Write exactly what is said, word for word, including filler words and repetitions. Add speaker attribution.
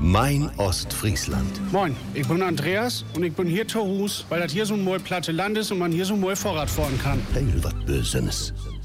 Speaker 1: Mein Ostfriesland.
Speaker 2: Moin, ich bin Andreas und ich bin hier zu Hus, weil das hier so ein mooi platte Land ist und man hier so mooi Vorrad fahren kann.
Speaker 1: Heel wat Bösenes.